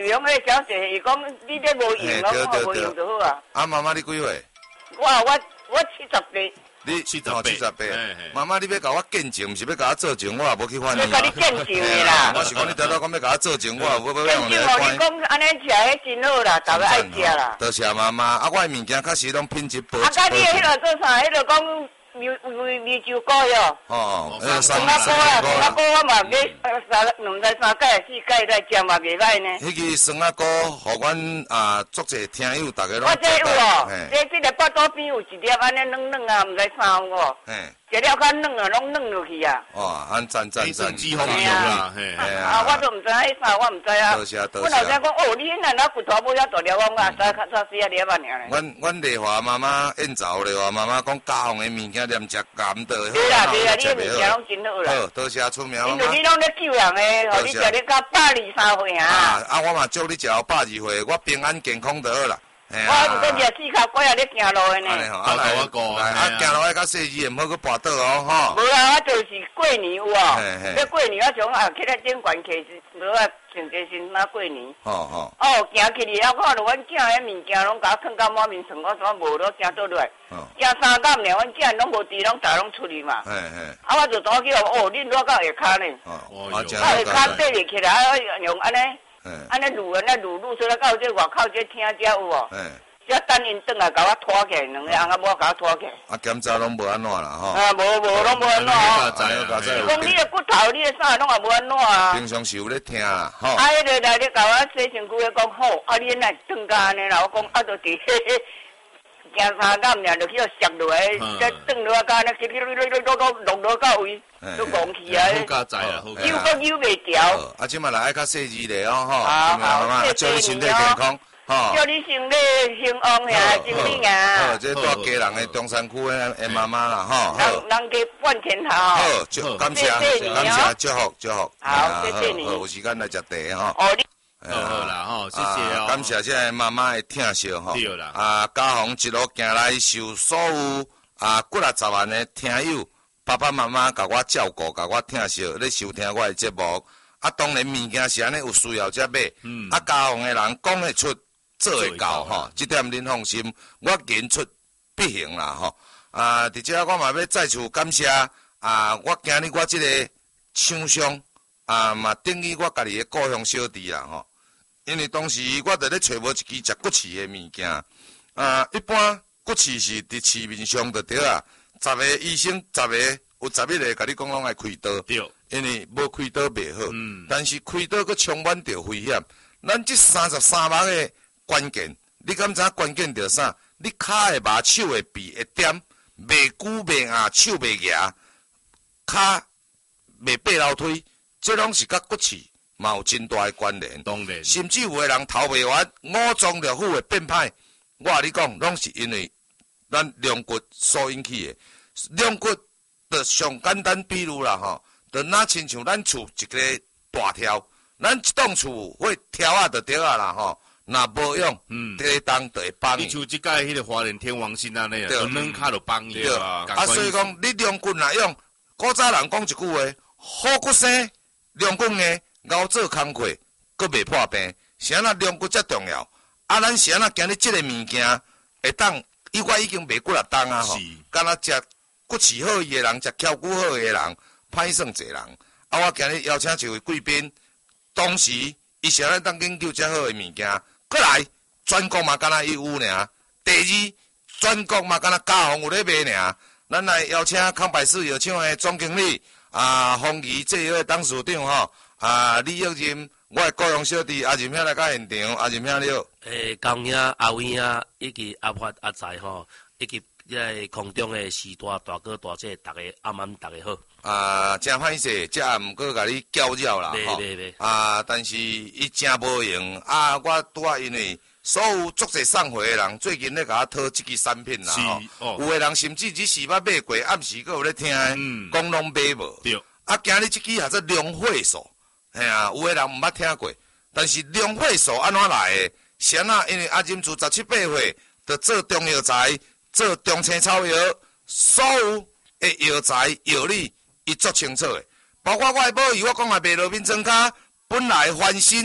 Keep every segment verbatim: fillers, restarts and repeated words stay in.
用迄小姐，伊讲你这无用，我无用就好啊。 啊，妈妈你几岁？ 我我我七十八。 你七十哦七十八，妈妈你要甲我见证，毋是要甲我做证，我也无去反你。要甲你见证的啦。 我是讲你得到讲要甲我做证，我也无要用来看。见证哦，你讲安尼食迄真好啦，大家爱食啦。 多谢妈妈，啊，我的物件确实拢品质保。 啊，甲你的迄个做啥？迄个讲。米米米酒糕哟！ 哦， 酸辣糕啊，酸辣糕我嘛买三两在三届四届来食嘛袂歹呢。 迄个酸辣糕，互阮啊足侪听友大家拢。 我这有哦，这这个巴肚边有一粒安尼软软啊，毋知啥哦。嘿。食了较软啊，拢软落去啊。 哦，安赞赞赞。 脂肪油啦，嘿。 啊，我都毋知迄啥，我毋知啊。 多谢多谢。 我老实讲，哦，你那那骨头无遐大粒，我我才才才四啊粒啊尔咧。 阮阮丽华妈妈宴早丽华妈妈讲家乡的物件连食咸的。 对啦对啦，你的物件拢真好啦。 好，多谢出名。 因为你拢咧救人诶，吼，你食咧到百二三岁啊。 啊，啊，我嘛祝你食到百二岁，我平安健康就好啦。 我毋过食四脚骨也咧行路诶呢。 安尼吼，啊来我讲，啊行路爱较细致，毋好去跋倒哦，吼。 无啦，我就是过年有哦，要过年我从啊起来顶悬客是无啊穿这身哪过年。哦哦。哦，行起哩啊，看到阮囝迄物件拢甲我囥到满面床，我怎无落行倒落来？惊三竿呢，阮囝拢无伫，拢逐拢出去嘛。嘿嘿。啊，我就倒去哦，恁落到下骹呢。哦。啊，下骹爬入起来，啊用安尼。安尼撸安尼撸撸出来到这外口这厅遮有哦，只等因转来甲我拖起，两个翁仔某甲我拖起。啊， 检查拢无安怎啦吼？ 啊，无无拢无安怎哦。讲你的骨头，你的啥拢也无安怎啊？ 平常是有咧听啦，吼。 啊，迄个来咧甲我洗身躯咧讲好，啊，你来转甲安尼啦，我讲啊，就伫嘿嘿。惊三竿尔，就去互摔落来，再转落甲安尼，去去去去去落落到位，都戆去啊！ 好加载啊，好加。 扭都扭袂调。 啊，即摆来爱较细致咧哦，吼。 好好， 祝你身体健康， 吼。祝你身体兴旺呀，精明啊。 好，这住家人的中山区的的妈妈啦，吼。 人人家半天头。 好，祝感谢，感谢，祝福，祝福。 好，谢谢你。 有时间来食茶吼。 哦，你。好啦，吼，谢谢哦。 感谢这个妈妈的疼惜吼。 对啦。 啊，家宏一路行来，受所有啊几啊十万的听友，爸爸妈妈甲我照顾，甲我疼惜，咧收听我的节目。啊，当然物件是安尼有需要才买。嗯。啊，家宏的人讲会出，做会到吼，这点恁放心，我言出必行啦吼。啊，伫遮我嘛要再次感谢啊，我今日我这个厂商啊嘛等于我家己的故乡小弟啦吼。因为当时我伫咧找无一支食骨刺的物件，啊，一般骨刺是伫市面上就对啊，十个医生十个有十一个甲你讲拢爱开刀，对，因为无开刀袂好，嗯，但是开刀佫充满着危险。咱这三十三码的关键，你敢知关键着啥？你骹的麻、手的臂会点，袂久袂硬，手袂夹，骹袂爬楼梯，这拢是甲骨刺嘛有真大的关联， 当然， 甚至有个人头袂完，五脏六腑会变歹。我甲你讲，拢是因为咱龙骨所引起的。龙骨的上简单比如啦吼，就若亲像咱厝一个大条，咱一栋厝会条啊就对啊啦吼。若无用，嗯，地动就会崩。 你像即届迄个华人天王星安尼啊，软骹就崩去啊。 啊，所以讲你龙骨若用，古早人讲一句话：好骨生，龙骨硬。熬做工课，阁袂破病，是安那龙骨遮重要。啊，咱是安那今日即个物件会当，伊我已经袂几啊当啊吼。敢若食骨刺好伊的人，食翘骨好伊的人，歹算济人。啊，我今日邀请一位贵宾，当时伊是安尼当研究遮好的物件，过来全国嘛，敢若伊有尔。第二，全国嘛，敢若家宏有咧卖尔。咱来邀请康百氏药厂的总经理啊，丰宜制药的董事长吼。啊，李玉任，我的故乡小弟阿任兄来到现场，阿任兄你好。 诶，公兄、阿伟啊，以及阿发、阿财吼，以及即个空中的时大、大哥、大姐，大家暗暗大家好。 啊，真歹势，这也毋过甲你搅扰啦吼。对对对。 啊，但是伊真无用啊，我拄啊因为所有足侪送货的人，最近咧甲我讨即支产品啦吼。哦。有的人甚至只是捌买过，暗时佫有咧听，讲拢买无。对。啊，今日即支也做量会素。嘿啊，有个人毋捌听过，但是量会素安怎来的？先啊，因为阿金自十七八岁就做中药材，做中青草药，所有的药材药理伊足清楚的。包括我的母姨，我讲啊，卖路边庄卡本来翻新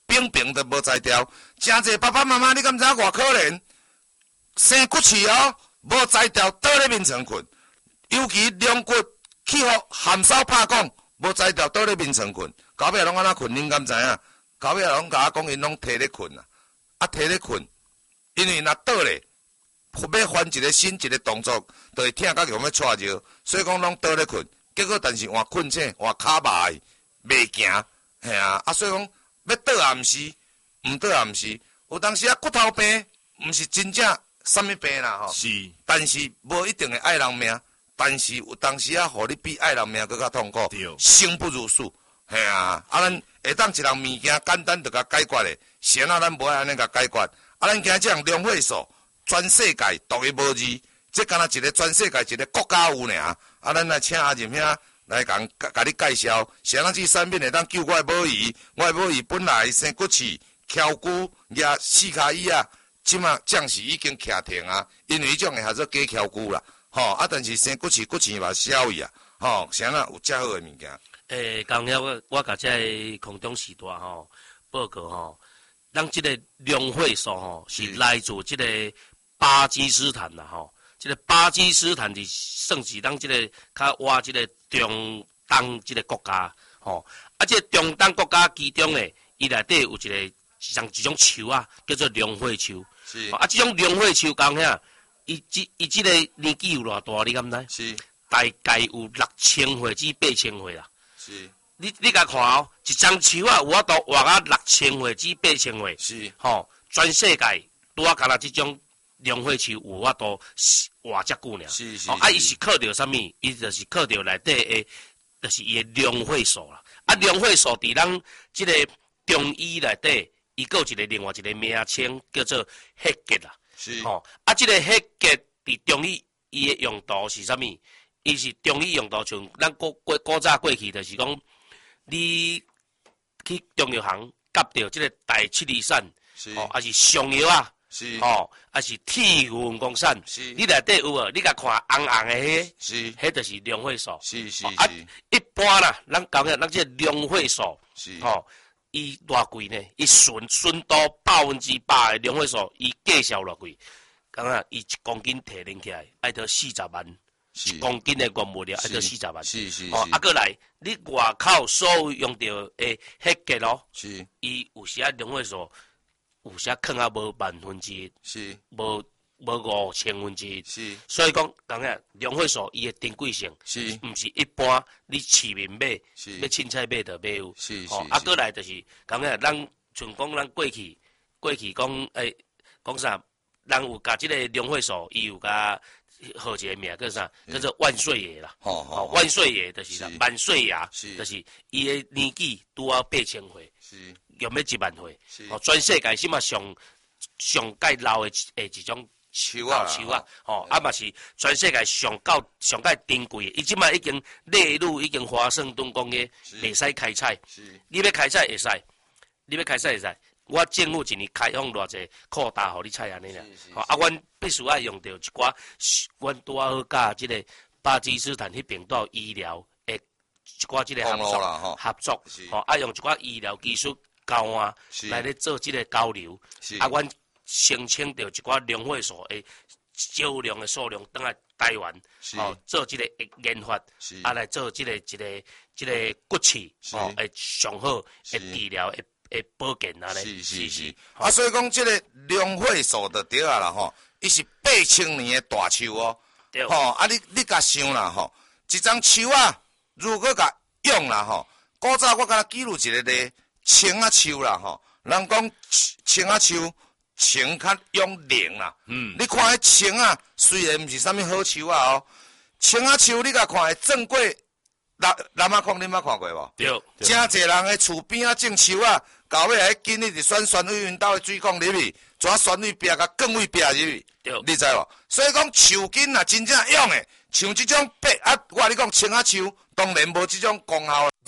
平平都无摘掉，真侪爸爸妈妈，你敢知影偌可怜？生骨刺哦，无摘掉，倒咧眠床困。尤其两骨去互含梢拍讲，无摘掉，倒咧眠床困。到尾拢安怎困？恁敢知影？到尾拢甲我讲，因拢摕咧困啊，啊摕咧困，因为若倒咧，要翻一个新一个动作，就会疼甲强要带尿，所以讲拢倒咧困。结果但是换困醒，换骹麻的，袂行，嘿啊，啊所以讲要倒也毋是，毋倒也毋是。有当时啊骨头病，毋是真正啥物病啦吼。 是。但是无一定会爱人命，但是有当时啊，互你比爱人命更较痛苦，生不如死。嘿啊，啊咱会当一人物件简单就甲解决的，先啊咱无爱安尼甲解决。啊咱今这样两会所，全世界独一无二，这敢若一个全世界一个国家有尔。啊咱来请阿任兄来甲甲你介绍，谁人去产品会当救我的母鱼？我的母鱼本来生骨刺、翘骨、压四骹椅啊，即马暂时已经徛停啊，因为迄种会叫做假翘骨啦，吼啊，但是生骨刺、骨刺嘛消去啊，吼，谁人有遮好的物件？ 诶，刚才我我甲这空中时代吼报告吼，咱即个量会数吼是来自即个巴基斯坦啦吼。即个巴基斯坦是算是咱即个较活即个中东即个国家，吼、哦，啊，即个中东国家其中咧，伊内底有一个像一种树啊，叫做龙血树。 是。 啊，即种龙血树讲遐，伊即伊即个年纪有偌大？你敢知？ 是。 大概有六千岁至八千岁啦。 是。你你甲看哦，一张树啊，有法度活啊六千岁至八千岁。 是。吼、 哦，全世界拄啊，敢若即种。龙血树有法度活遮久尔， 是是。 哦，啊，伊是靠着啥物？伊就是靠着内底诶，就是伊诶龙血素啦。啊，龙血素伫咱即个中医内底，伊有一个另外一个名称叫做血结啦。 是。 吼、哦，啊，即、这个血结伫中医伊诶用途是啥物？伊是中医用途像咱古过古早过去，就是讲你去中药行夹着即个大七里散，哦，还是上药啊。 是， 哦，啊是铁云光散，是，你内底有无？你甲看红红的迄，是，迄就是龙血素， 是是、 哦、啊，一般啦，咱讲个，咱这龙血素， 是，哦， 伊偌贵呢？伊纯纯度百分之百的龙血素，伊计销偌贵？讲啊，伊一公斤提炼起来爱得四十万，一公斤的原物料爱得四十万， 是是是， 哦，啊，过来，你外口所有用到的血结咯， 是， 伊有时啊龙血素。有时坑啊无万分之一，是无无五千分之一，是。所以讲，讲啊，龙血素伊的珍贵性，是，毋是一般你市民买，是，要凊彩买就买有，是是。哦，啊，过来就是，讲啊，咱像讲咱过去，过去讲诶，讲啥，咱有甲即个龙血素，伊有甲号一个名叫啥，叫做万岁爷啦。哦哦，万岁爷就是啦，万岁爷，是，就是伊的年纪拄啊八千岁，是。用要一万岁，哦，全世界什么上上介老的诶一种树啊，树啊，哦，啊嘛是全世界上高上介珍贵的，伊即摆已经列入已经华盛顿公约，袂使开采，你要开采会使，你要开采会使，我政府一年开放偌济扩大，互你采安尼啦，哦，啊，阮必须爱用到一寡，阮拄啊好甲即个巴基斯坦迄边都有医疗诶一寡即个合作合作，哦，啊用一寡医疗技术。交换来咧做即个交流，啊，阮申请到一寡龙血素诶少量诶数量，等来台湾，哦，做即个研发，啊，来做即个一个即个骨刺，哦，诶上好诶治疗诶诶保健啊咧， 是是是，啊，所以讲即个龙血素就对啊啦吼，伊是八千年诶大树哦，吼，啊，你你甲想啦吼，一张树啊，如果甲用啦吼，古早我甲记录一个咧。青啊树啦吼，人讲青啊树，青较用灵啦。嗯，你看迄青啊，虽然毋是啥物好树啊哦，青啊树你甲看诶正规南南马矿，你捌看过无？ 对。 真侪人诶厝边啊种树啊，到尾还紧日就选旋水运到诶水管入去，抓旋水壁甲更位壁入去。对。你知无？所以讲树根若真正用诶，像即种白啊，我你讲青啊树，当然无即种功效。